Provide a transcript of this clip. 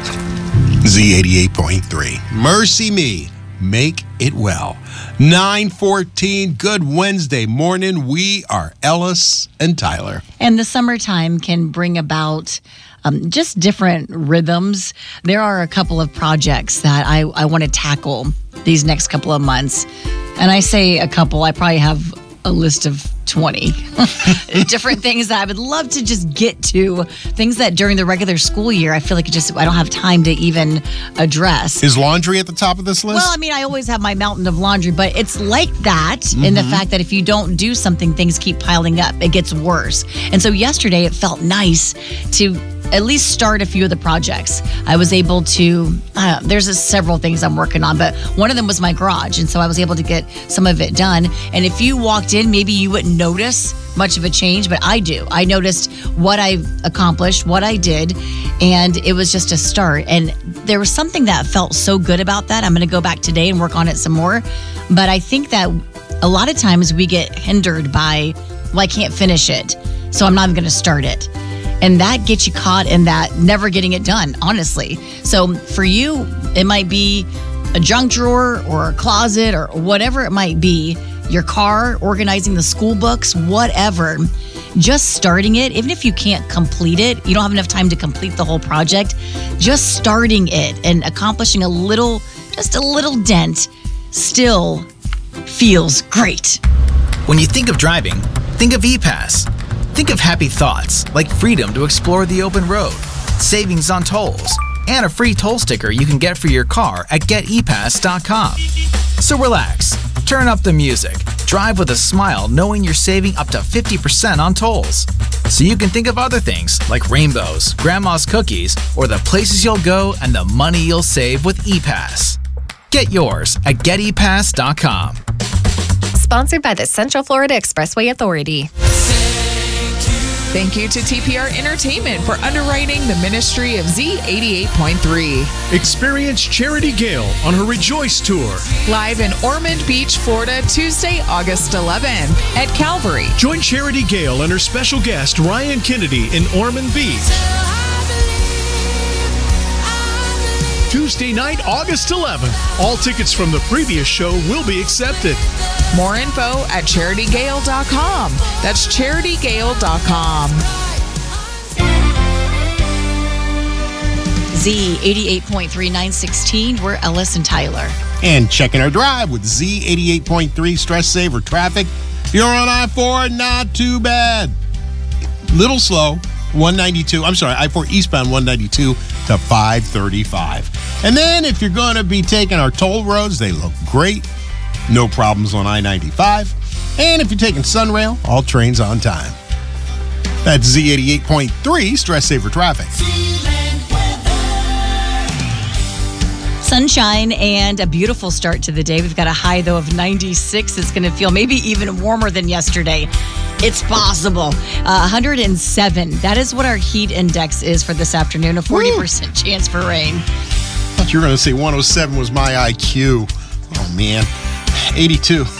Z88.3. Mercy me. Make it well. 9:14. Good Wednesday morning. We are Ellis and Tyler. And the summertime can bring about just different rhythms. There are a couple of projects that I want to tackle these next couple of months. And I say a couple, I probably have a list of 20 different things that I would love to just get to. Things that during the regular school year, I feel like I don't have time to even address. Is laundry at the top of this list? Well, I mean, I always have my mountain of laundry, but it's like that in the fact that if you don't do something, things keep piling up. It gets worse. And so yesterday, it felt nice to at least start a few of the projects. I was able to, there's several things I'm working on, but one of them was my garage. And so I was able to get some of it done. And if you walked in, maybe you wouldn't notice much of a change, but I do. I noticed what I accomplished, what I did, and it was just a start. And there was something that felt so good about that. I'm going to go back today and work on it some more. But I think that a lot of times we get hindered by, well, I can't finish it, so I'm not even going to start it. And that gets you caught in that never getting it done, honestly. So for you, it might be a junk drawer or a closet or whatever it might be, your car, organizing the school books, whatever. Just starting it, even if you can't complete it, you don't have enough time to complete the whole project, just starting it and accomplishing just a little dent still feels great. When you think of driving, think of ePass. Think of happy thoughts like freedom to explore the open road, savings on tolls, and a free toll sticker you can get for your car at getepass.com. So relax, turn up the music, drive with a smile knowing you're saving up to 50% on tolls. So you can think of other things like rainbows, grandma's cookies, or the places you'll go and the money you'll save with ePass. Get yours at getepass.com. Sponsored by the Central Florida Expressway Authority. Thank you to TPR Entertainment for underwriting the ministry of Z88.3. Experience Charity Gale on her Rejoice Tour. Live in Ormond Beach, Florida, Tuesday, August 11th at Calvary. Join Charity Gale and her special guest, Ryan Kennedy, in Ormond Beach. Tuesday night, August 11th. All tickets from the previous show will be accepted. More info at CharityGale.com. That's CharityGale.com. Z88.3 916. We're Ellis and Tyler. And checking our drive with Z88.3 Stress Saver Traffic. If you're on I-4, not too bad. Little slow. I-4 eastbound 192 to 535. And then if you're going to be taking our toll roads, they look great. No problems on I-95. And if you're taking Sunrail, all trains on time. That's Z88.3 Stress Saver Traffic. Sunshine and a beautiful start to the day. We've got a high, though, of 96. It's going to feel maybe even warmer than yesterday. It's possible. 107. That is what our heat index is for this afternoon. A 40% chance for rain. I thought you were going to say 107 was my IQ. Oh, man. 82.